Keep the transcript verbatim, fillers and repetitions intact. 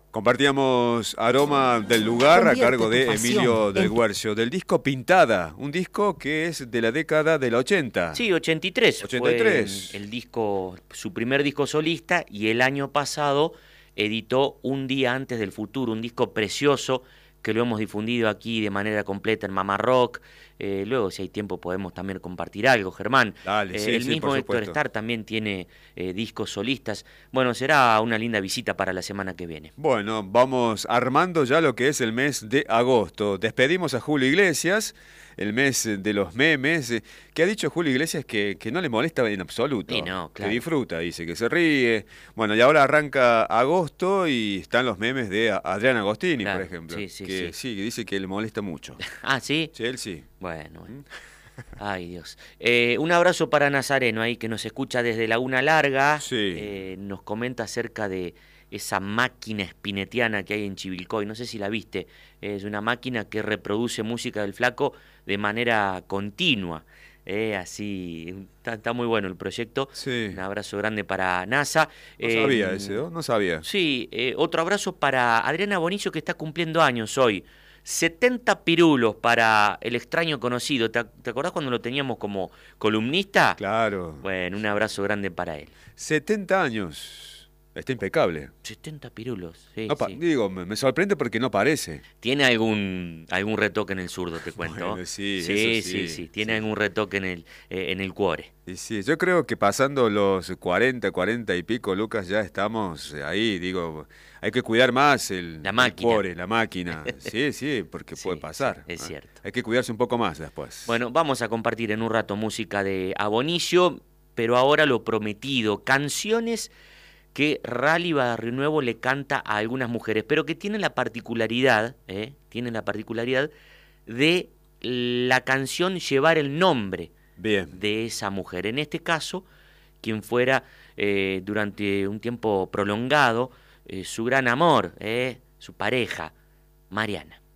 Compartíamos Aroma del Lugar a Convierte cargo tu de pasión Emilio del en- Guercio, del disco Pintada, un disco que es de la década del ochenta. Sí, ochenta y tres ochenta y tres. fue el disco, su primer disco solista, y el año pasado editó Un Día Antes del Futuro, un disco precioso que lo hemos difundido aquí de manera completa en Mamá Rock. Eh, luego, si hay tiempo, podemos también compartir algo, Germán. Dale, Eh, sí, el sí, mismo por Héctor supuesto. Starr también tiene eh, discos solistas. Bueno, será una linda visita para la semana que viene. Bueno, vamos armando ya lo que es el mes de agosto. Despedimos a Julio Iglesias, el mes de los memes, eh, que ha dicho Julio Iglesias que, que no le molesta en absoluto, Y no, que claro. disfruta, dice que se ríe. Bueno, y ahora arranca agosto y están los memes de A- Adrián Agostini, Claro, por ejemplo, sí, sí, que sí. que dice que le molesta mucho. Ah, ¿sí? Sí, él sí. Bueno, bueno. Ay, Dios. Eh, un abrazo para Nazareno ahí, que nos escucha desde Laguna Larga. Sí. Eh, nos comenta acerca de esa máquina espinetiana que hay en Chivilcoy. No sé si la viste. Es una máquina que reproduce música del Flaco de manera continua. Eh, así, está, está muy bueno el proyecto. Sí. Un abrazo grande para NASA. No Eh, sabía ese, ¿no? No sabía. Sí, eh, otro abrazo para Adriana Bonicio, que está cumpliendo años hoy. setenta pirulos para el extraño conocido. ¿Te, te acordás cuando lo teníamos como columnista? Claro. Bueno, un abrazo grande para él. setenta años. Está impecable. setenta pirulos, sí, No pa- sí. Digo, me, me sorprende porque no parece. Tiene algún algún retoque en el zurdo, te cuento. Bueno, sí, sí, eso sí, sí, sí. Tiene sí. algún retoque en el eh, en el cuore. Y sí, yo creo que pasando los cuarenta, cuarenta y pico, Lucas, ya estamos ahí, digo, hay que cuidar más el, La el máquina. cuore, la máquina. Sí, sí, porque Sí, puede pasar. sí, es ¿no? cierto. Hay que cuidarse un poco más después. Bueno, vamos a compartir en un rato música de Abonicio, pero ahora lo prometido, canciones que Rally Barrio Nuevo le canta a algunas mujeres, pero que tienen la particularidad, ¿eh? tienen la particularidad de la canción llevar el nombre Bien. de esa mujer. En este caso, quien fuera eh, durante un tiempo prolongado eh, su gran amor, ¿eh? su pareja, Mariana.